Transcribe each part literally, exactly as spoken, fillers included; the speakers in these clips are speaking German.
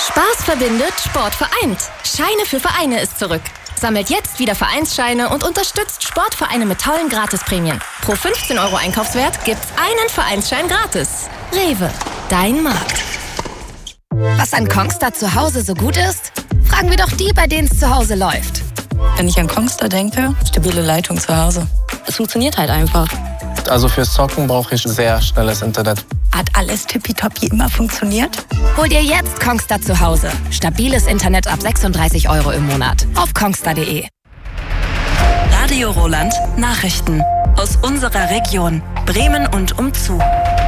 Spaß verbindet, Sport vereint. Scheine für Vereine ist zurück. Sammelt jetzt wieder Vereinsscheine und unterstützt Sportvereine mit tollen Gratisprämien. Pro fünfzehn Euro Einkaufswert gibt's einen Vereinsschein gratis. Rewe, dein Markt. Was an Kongstar zu Hause so gut ist? Fragen wir doch die, bei denen es zu Hause läuft. Wenn ich an Kongstar denke, stabile Leitung zu Hause. Es funktioniert halt einfach. Also fürs Zocken brauche ich sehr schnelles Internet. Hat alles tippitoppi immer funktioniert? Hol dir jetzt Kongstar zu Hause. Stabiles Internet ab sechsunddreißig Euro im Monat. Auf kongstar punkt de. Radio Roland Nachrichten. Aus unserer Region. Bremen und umzu.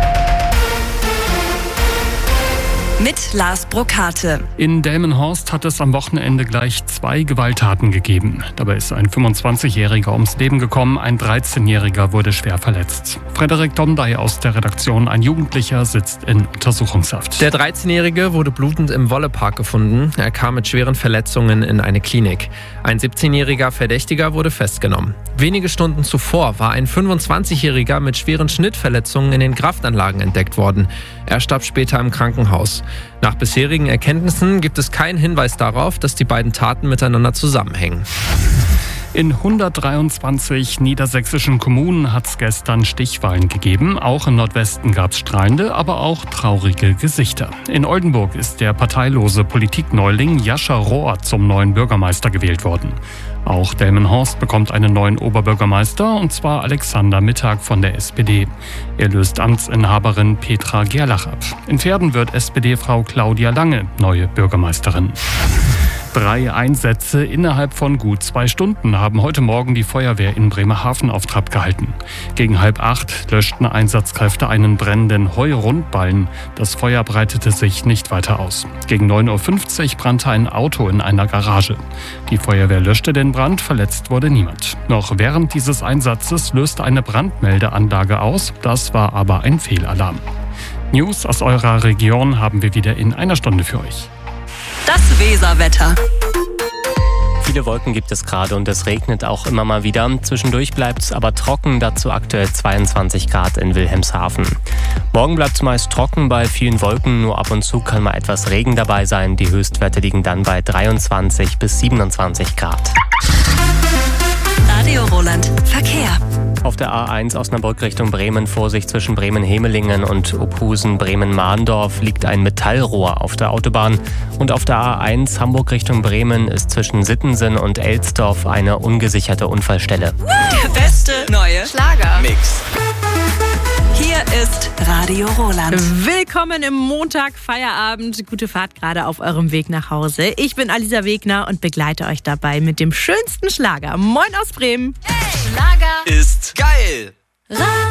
Mit Lars Brokate. In Delmenhorst hat es am Wochenende gleich zwei Gewalttaten gegeben. Dabei ist ein fünfundzwanzigjähriger ums Leben gekommen, ein dreizehnjähriger wurde schwer verletzt. Frederik Domdey aus der Redaktion, ein Jugendlicher sitzt in Untersuchungshaft. Der dreizehnjährige wurde blutend im Wollepark gefunden. Er kam mit schweren Verletzungen in eine Klinik. Ein siebzehnjähriger Verdächtiger wurde festgenommen. Wenige Stunden zuvor war ein fünfundzwanzigjähriger mit schweren Schnittverletzungen in den Kraftanlagen entdeckt worden. Er starb später im Krankenhaus. Nach bisherigen Erkenntnissen gibt es keinen Hinweis darauf, dass die beiden Taten miteinander zusammenhängen. In hundertdreiundzwanzig niedersächsischen Kommunen hat es gestern Stichwahlen gegeben. Auch im Nordwesten gab es strahlende, aber auch traurige Gesichter. In Oldenburg ist der parteilose Politikneuling Jascha Rohr zum neuen Bürgermeister gewählt worden. Auch Delmenhorst bekommt einen neuen Oberbürgermeister, und zwar Alexander Mittag von der S P D. Er löst Amtsinhaberin Petra Gerlach ab. In Verden wird S P D-Frau Claudia Lange neue Bürgermeisterin. Drei Einsätze innerhalb von gut zwei Stunden haben heute Morgen die Feuerwehr in Bremerhaven auf Trab gehalten. Gegen halb acht löschten Einsatzkräfte einen brennenden Heurundballen. Das Feuer breitete sich nicht weiter aus. Gegen neun Uhr fünfzig brannte ein Auto in einer Garage. Die Feuerwehr löschte den Brand, verletzt wurde niemand. Noch während dieses Einsatzes löste eine Brandmeldeanlage aus. Das war aber ein Fehlalarm. News aus eurer Region haben wir wieder in einer Stunde für euch. Das Weserwetter. Viele Wolken gibt es gerade und es regnet auch immer mal wieder. Zwischendurch bleibt es aber trocken, dazu aktuell zweiundzwanzig Grad in Wilhelmshaven. Morgen bleibt es meist trocken bei vielen Wolken, nur ab und zu kann mal etwas Regen dabei sein. Die Höchstwerte liegen dann bei dreiundzwanzig bis siebenundzwanzig Grad. Radio Roland Verkehr. Auf der A eins Osnabrück Richtung Bremen, Vorsicht zwischen Bremen-Hemelingen und Ophusen-Bremen-Mahndorf, liegt ein Metallrohr auf der Autobahn. Und auf der A eins Hamburg Richtung Bremen ist zwischen Sittensen und Elsdorf eine ungesicherte Unfallstelle. Der beste neue Schlager-Mix. Hier ist Radio Roland. Willkommen im Montag-Feierabend. Gute Fahrt gerade auf eurem Weg nach Hause. Ich bin Alisa Wegner und begleite euch dabei mit dem schönsten Schlager. Moin aus Bremen. Hey, Schlager ist geil. Radio